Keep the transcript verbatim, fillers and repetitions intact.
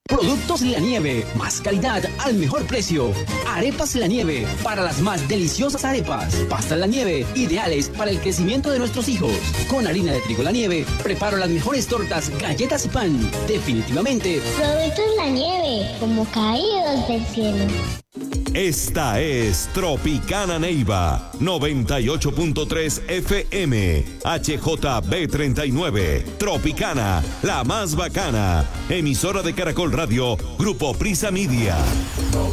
Productos La Nieve, más calidad al mejor precio. Arepas La Nieve, para las más deliciosas arepas. Pastas La Nieve, ideales para el crecimiento de nuestros hijos. Con harina de trigo La Nieve, preparo las mejores tortas, galletas y pan. Definitivamente. Productos La Nieve, como caídos del cielo. Esta es Tropicana Neiva, noventa y ocho punto tres F M, H J B treinta y nueve, Tropicana, la más bacana, emisora de Caracol Radio, Grupo Prisa Media.